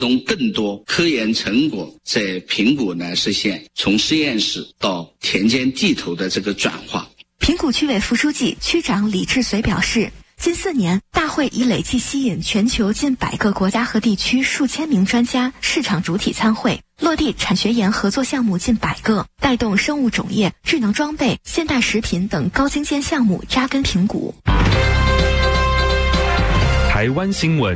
用更多科研成果在平谷呢实现从实验室到田间地头的这个转化。 平谷区委副书记、区长李志绥表示，近4年，大会已累计吸引全球近100个国家和地区数千名专家、市场主体参会，落地产学研合作项目近100个，带动生物种业、智能装备、现代食品等高精尖项目扎根平谷。 台湾新闻。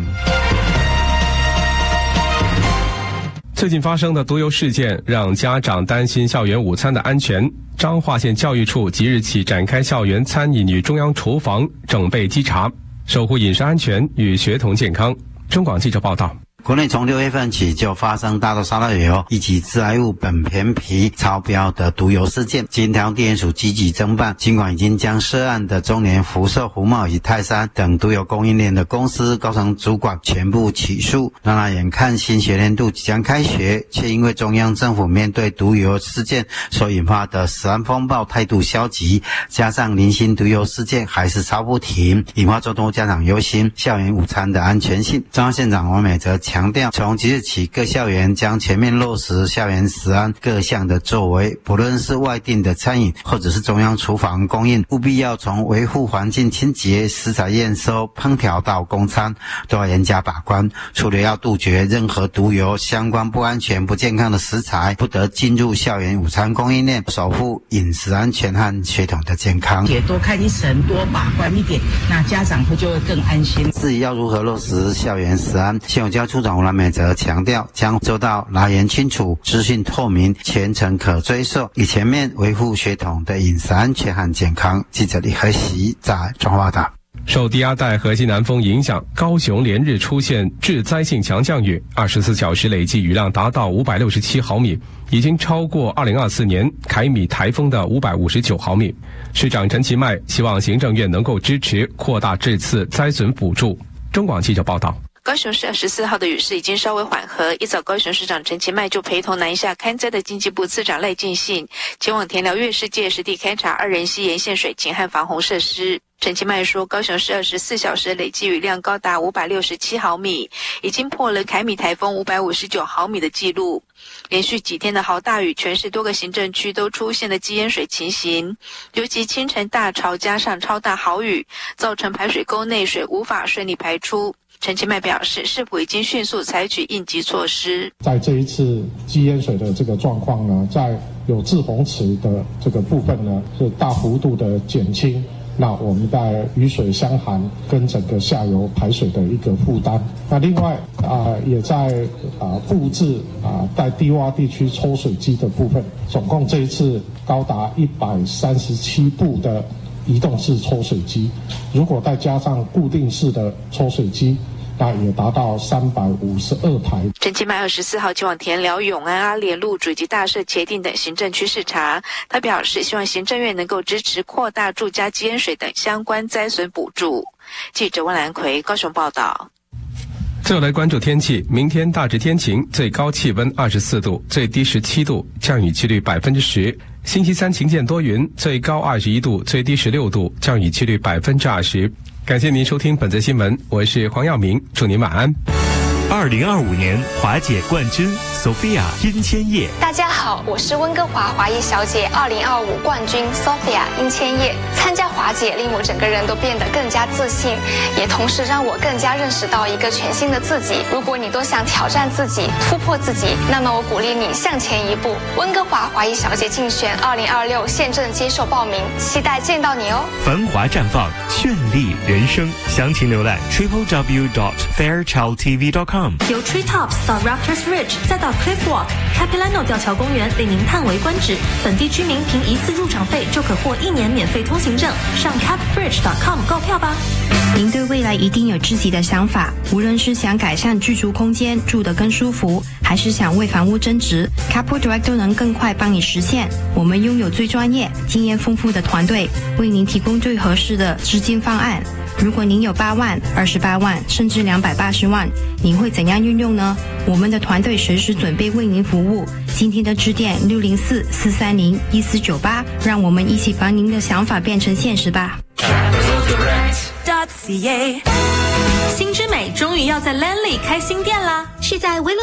最近发生的毒油事件让家长担心校园午餐的安全。彰化县教育处即日起展开校园餐饮与中央厨房整备稽查，守护饮食安全与学童健康。中广记者报道。 国内从6月份起就发生大豆沙拉油以及致癌物苯醛醚超标的毒油事件，经台湾地检署积极侦办，尽管已经将涉案的中联、福寿、胡茂以及泰山等毒油供应链的公司高层主管全部起诉。然而，眼看新学年度即将开学，却因为中央政府面对毒油事件所引发的食安风暴态度消极，加上零星毒油事件还是烧不停，引发众多家长忧心校园午餐的安全性。彰化县长王美则强调，从即日起各校园将全面落实校园食安各项的作为，不论是外订的餐饮或者是中央厨房供应，务必要从维护环境清洁、食材验收、烹调到供餐都要严加把关。除了要杜绝任何毒油相关不安全不健康的食材不得进入校园午餐供应链，守护饮食安全和学童的健康， 也多看一层，多把关一点，那家长就会更安心。 至于要如何落实校园食安，县有教处长吴兰美则强调，将做到来源清楚、资讯透明、全程可追溯，以全面维护学童的饮食安全和健康。记者李和喜在中华报道。 受低压带和西南风影响，高雄连日出现致灾性强降雨，24小时累计雨量达到567毫米，已经超过2024年凯米台风的559毫米。市长陈其迈希望行政院能够支持扩大这次灾损补助。中广记者报道。 高雄市24号的雨势已经稍微缓和，一早高雄市长陈其迈就陪同南下勘灾的经济部次长赖进信前往田寮月世界实地勘察2人溪沿线水情和防洪设施。陈其迈说，高雄市24小时累计雨量高达567毫米，已经破了凯米台风559毫米的记录。连续几天的豪大雨，全市多个行政区都出现了积淹水情形，尤其清晨大潮加上超大豪雨，造成排水沟内水无法顺利排出。陈其迈表示，是否已经迅速采取应急措施？ 在这一次积淹水的这个状况呢，在有滞洪池的这个部分呢，是大幅度的减轻。那我们在雨水相涵跟整个下游排水的一个负担。那另外也在布置在低洼地区抽水机的部分，总共这一次高达137部的移动式抽水机，如果再加上固定式的抽水机，那也达到352台。 陈其迈24号前往田寮、永安、阿莲路以及大社、茄萣等行政区视察。他表示，希望行政院能够支持扩大住家积淹水等相关灾损补助。记者温兰奎高雄报道。 最后来关注天气，明天大致天晴，最高气温24度，最低17度，降雨几率10%。星期三晴间多云，最高21度，最低16度，降雨几率20%。感谢您收听本则新闻，我是黄耀明，祝您晚安。 2025年华姐冠军 Sophia 殷千叶。 大家好，我是温哥华华裔小姐2025冠军 Sophia 殷千叶。参加华姐令我整个人都变得更加自信，也同时让我更加认识到一个全新的自己。如果你都想挑战自己、突破自己，那么我鼓励你向前一步。温哥华华裔小姐竞选2026现正接受报名，期待见到你哦。 繁华绽放，绚丽人生，详情浏览 www.fairchildtv.com。 由 Treetops 到 Raptors Ridge， 再到 Cliffwalk、Capilano 吊桥公园，令您叹为观止。本地居民凭一次入场费就可获1年免费通行证，上 capbridge.com 购票吧。 您对未来一定有自己的想法，无论是想改善居住空间，住得更舒服，还是想为房屋增值， Capital Direct 都能更快帮你实现。我们拥有最专业、经验丰富的团队，为您提供最合适的资金方案。如果您有8万、28万，甚至280万，您会怎样运用呢？我们的团队随时准备为您服务。今天的致电604-430-1498，让我们一起把您的想法变成现实吧。 新之美终于要在 Lanley 开新店啦， 是在威